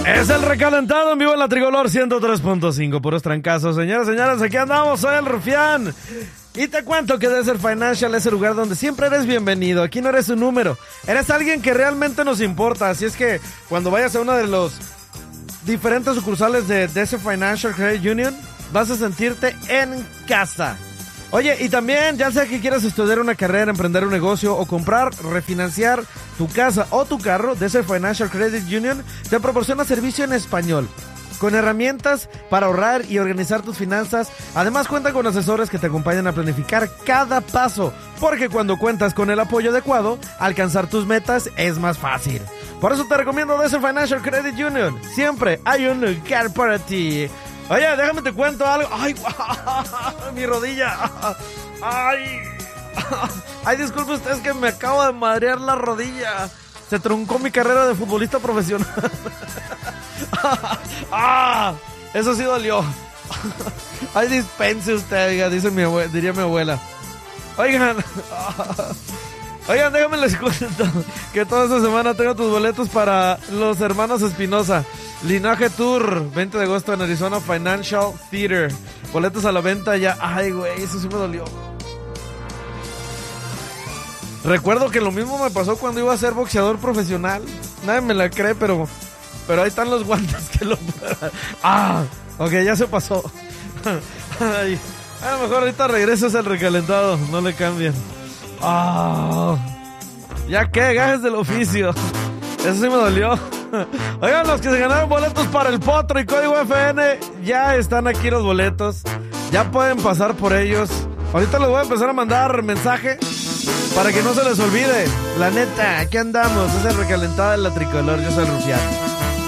Es el recalentado en vivo en la Tricolor 103.5, puros trancazos. Señoras, aquí andamos, soy el Rufián. Y te cuento que Desert Financial es el lugar donde siempre eres bienvenido. Aquí no eres un número, eres alguien que realmente nos importa. Así es que cuando vayas a uno de los diferentes sucursales de Desert Financial Credit Union, vas a sentirte en casa. Oye, y también, ya sea que quieras estudiar una carrera, emprender un negocio o comprar, refinanciar tu casa o tu carro, Desert Financial Credit Union te proporciona servicio en español, con herramientas para ahorrar y organizar tus finanzas. Además, cuenta con asesores que te acompañan a planificar cada paso, porque cuando cuentas con el apoyo adecuado, alcanzar tus metas es más fácil. Por eso te recomiendo Desert Financial Credit Union. Siempre hay un lugar para ti. Oye, déjame te cuento algo. Ay, mi rodilla. Ay, disculpe usted, es que me acabo de madrear la rodilla. Se truncó mi carrera de futbolista profesional. Eso sí dolió. Ay, dispense usted, diga, diría mi abuela. Oigan, déjame les cuento que toda esta semana tengo tus boletos para los hermanos Espinosa. Linaje Tour, 20 de agosto en Arizona Financial Theater. Boletos a la venta ya. Ay, güey, eso sí me dolió. Recuerdo que lo mismo me pasó cuando iba a ser boxeador profesional. Nadie me la cree, pero ahí están los guantes que lo prueban. Ok, ya se pasó. Ay, a lo mejor ahorita regresas al recalentado. No le cambien. Ya que, gajes del oficio. Eso sí me dolió. Oigan, los que se ganaron boletos para el Potro y Código FN, ya están aquí los boletos. Ya pueden pasar por ellos. Ahorita les voy a empezar a mandar mensaje para que no se les olvide. La neta, aquí andamos. Es el recalentado de la Tricolor. Yo soy el Rufián.